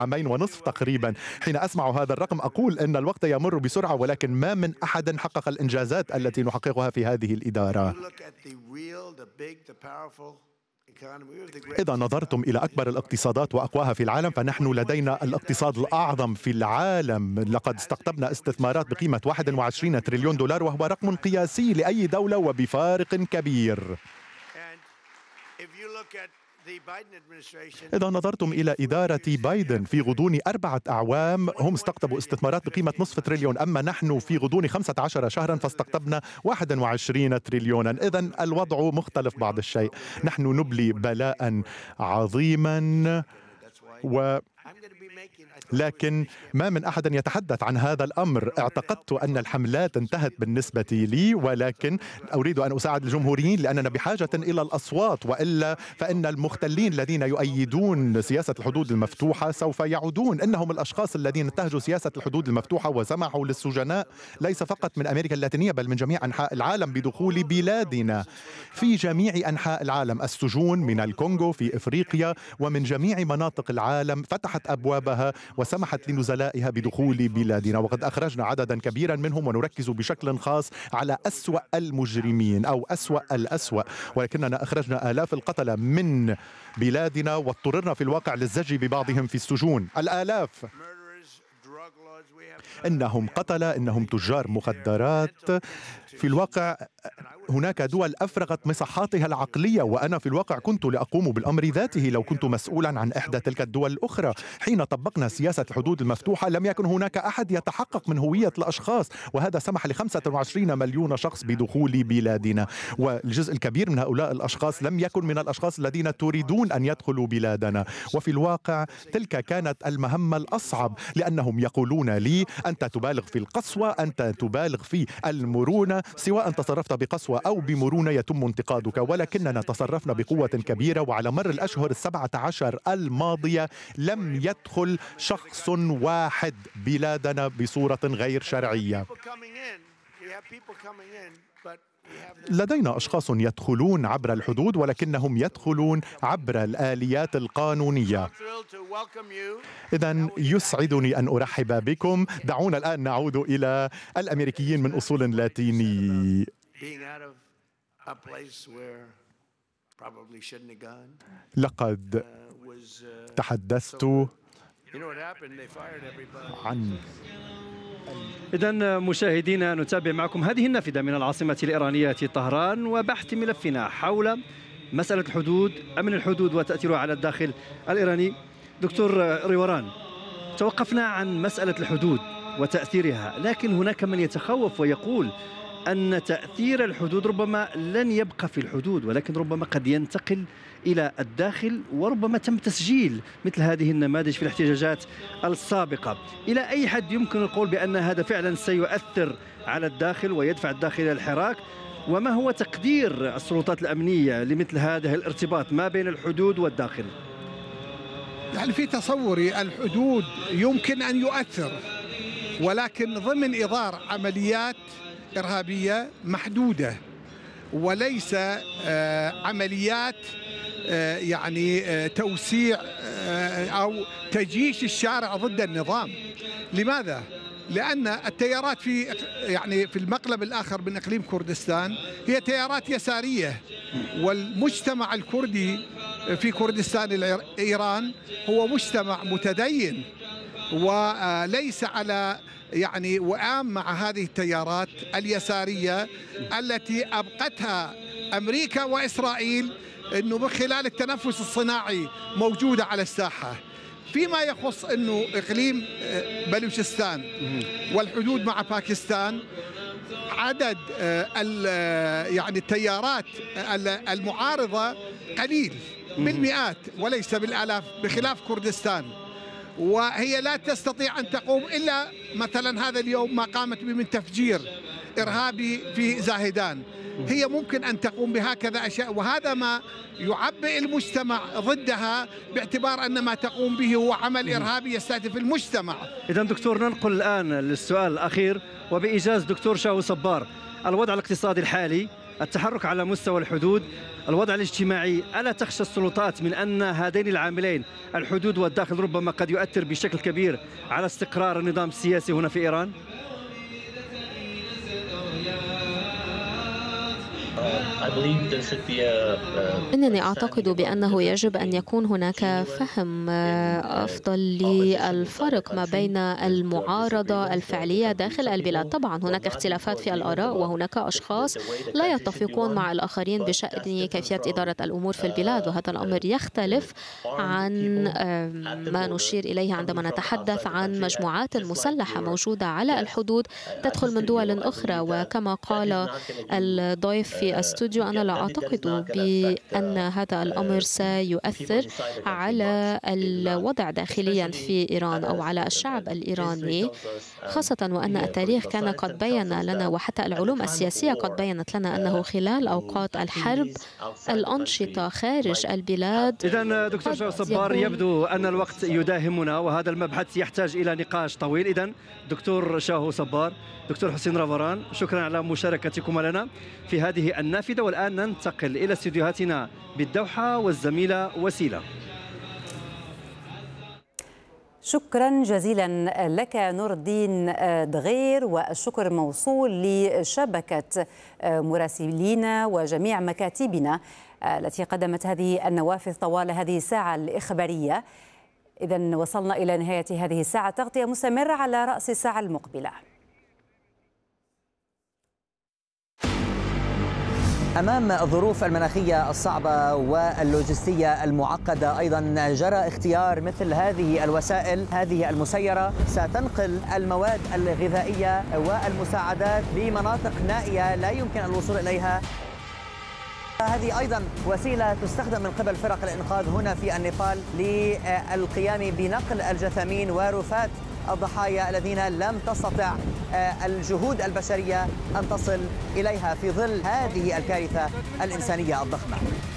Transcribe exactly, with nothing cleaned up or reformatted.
عامين ونصف تقريبا. حين أسمع هذا الرقم أقول أن الوقت يمر بسرعة، ولكن ما من أحد حقق الإنجازات التي نحققها في هذه الإدارة. إذا نظرتم إلى أكبر الاقتصادات وأقواها في العالم، فنحن لدينا الاقتصاد الأعظم في العالم. لقد استقطبنا استثمارات بقيمة واحد وعشرين تريليون دولار، وهو رقم قياسي لأي دولة وبفارق كبير. إذا نظرتم إلى إدارة بايدن في غضون أربعة أعوام، هم استقطبوا استثمارات بقيمة نصف تريليون، أما نحن في غضون خمسة عشر شهرا فاستقطبنا واحد وعشرين تريليونا. إذا الوضع مختلف بعض الشيء. نحن نبلي بلاء عظيما، و لكن ما من أحد يتحدث عن هذا الأمر. اعتقدت أن الحملات انتهت بالنسبة لي، ولكن أريد أن أساعد الجمهوريين لأننا بحاجة إلى الأصوات، وإلا فإن المختلين الذين يؤيدون سياسة الحدود المفتوحة سوف يعودون. إنهم الأشخاص الذين انتهجوا سياسة الحدود المفتوحة وسمحوا للسجناء ليس فقط من أمريكا اللاتينية بل من جميع أنحاء العالم بدخول بلادنا في جميع أنحاء العالم. السجون من الكونغو في إفريقيا ومن جميع مناطق العالم فتحت أبوابها وسمحت لنزلائها بدخول بلادنا، وقد أخرجنا عددا كبيرا منهم، ونركز بشكل خاص على أسوأ المجرمين أو أسوأ الأسوأ، ولكننا أخرجنا آلاف القتلة من بلادنا واضطررنا في الواقع للزج ببعضهم في السجون. الآلاف، إنهم قتلة، إنهم تجار مخدرات. في الواقع هناك دول أفرغت مصحاتها العقلية، وأنا في الواقع كنت لأقوم بالأمر ذاته لو كنت مسؤولا عن إحدى تلك الدول الأخرى. حين طبقنا سياسة الحدود المفتوحة لم يكن هناك أحد يتحقق من هوية الأشخاص، وهذا سمح ل خمسة وعشرين مليون شخص بدخول بلادنا، والجزء الكبير من هؤلاء الأشخاص لم يكن من الأشخاص الذين تريدون أن يدخلوا بلادنا. وفي الواقع تلك كانت المهمة الأصعب، لأنهم يقولون لي: أنت تبالغ في القسوة، أنت تبالغ في المرونة، سواء تصرفت بقسوة أو بمرونة يتم انتقادك. ولكننا تصرفنا بقوة كبيرة، وعلى مر الأشهر السبعة عشر الماضية لم يدخل شخص واحد بلادنا بصورة غير شرعية. لدينا أشخاص يدخلون عبر الحدود، ولكنهم يدخلون عبر الآليات القانونية. إذن يسعدني أن أرحب بكم. دعونا الآن نعود إلى الأمريكيين من أصول لاتيني. لقد تحدثت عن إذن مشاهدينا، نتابع معكم هذه النافذة من العاصمة الإيرانية طهران، وبحث ملفنا حول مسألة الحدود، أمن الحدود وتأثيرها على الداخل الإيراني. دكتور ريوران، توقفنا عن مسألة الحدود وتأثيرها، لكن هناك من يتخوف ويقول أن تأثير الحدود ربما لن يبقى في الحدود، ولكن ربما قد ينتقل إلى الداخل، وربما تم تسجيل مثل هذه النماذج في الاحتجاجات السابقة. إلى أي حد يمكن القول بأن هذا فعلا سيؤثر على الداخل ويدفع الداخل إلى الحراك؟ وما هو تقدير السلطات الأمنية لمثل هذا الارتباط ما بين الحدود والداخل؟ يعني في تصوري الحدود يمكن أن يؤثر، ولكن ضمن إطار عمليات إرهابية محدودة، وليس عمليات يعني توسيع أو تجيش الشارع ضد النظام. لماذا؟ لأن التيارات في يعني في المقلب الآخر من إقليم كردستان هي تيارات يسارية، والمجتمع الكردي في كردستان إيران هو مجتمع متدين وليس على يعني وئام مع هذه التيارات اليسارية التي أبقتها أمريكا وإسرائيل أنه من خلال التنفس الصناعي موجودة على الساحة. فيما يخص أنه إقليم بلوشستان والحدود مع باكستان، عدد يعني التيارات المعارضة قليل بالمئات وليس بالآلاف، بخلاف كردستان، وهي لا تستطيع أن تقوم إلا مثلا هذا اليوم ما قامت به من تفجير إرهابي في زاهدان. هي ممكن أن تقوم بهكذا أشياء، وهذا ما يعبئ المجتمع ضدها باعتبار أن ما تقوم به هو عمل إرهابي يستهدف المجتمع. إذن دكتور، ننقل الآن للسؤال الأخير وبإيجاز دكتور شاو صبار. الوضع الاقتصادي الحالي، التحرك على مستوى الحدود، الوضع الاجتماعي، ألا تخشى السلطات من أن هذين العاملين الحدود والداخل ربما قد يؤثر بشكل كبير على استقرار النظام السياسي هنا في إيران؟ إنني أعتقد بأنه يجب أن يكون هناك فهم أفضل للفرق ما بين المعارضة الفعلية داخل البلاد. طبعا هناك اختلافات في الآراء وهناك أشخاص لا يتفقون مع الآخرين بشأن كيفية إدارة الأمور في البلاد، وهذا الأمر يختلف عن ما نشير إليه عندما نتحدث عن مجموعات مسلحة موجودة على الحدود تدخل من دول أخرى. وكما قال الضيف في الاستوديو، أنا لا أعتقد بأن هذا الأمر سيؤثر على الوضع داخليا في إيران أو على الشعب الإيراني، خاصة وأن التاريخ كان قد بين لنا وحتى العلوم السياسية قد بينت لنا أنه خلال أوقات الحرب الأنشطة خارج البلاد. إذن دكتور شاهو صبار، يبدو أن الوقت يداهمنا وهذا المبحث يحتاج إلى نقاش طويل. إذن دكتور شاهو صبار، دكتور حسين رافران، شكرا على مشاركتكم لنا في هذه النافذة. والآن ننتقل إلى استديوهاتنا بالدوحة والزميلة وسيلة. شكرا جزيلا لك نور الدين دغير، والشكر موصول لشبكة مراسلينا وجميع مكاتبنا التي قدمت هذه النوافذ طوال هذه الساعة الإخبارية. إذن وصلنا إلى نهاية هذه الساعة، تغطية مستمرة على رأس الساعة المقبلة. أمام الظروف المناخية الصعبة واللوجستية المعقدة، أيضا جرى اختيار مثل هذه الوسائل هذه المسيرة ستنقل المواد الغذائية والمساعدات لمناطق نائية لا يمكن الوصول إليها. هذه أيضا وسيلة تستخدم من قبل فرق الإنقاذ هنا في النيبال للقيام بنقل الجثامين ورفات الضحايا الذين لم تستطع الجهود البشرية أن تصل إليها في ظل هذه الكارثة الإنسانية الضخمة.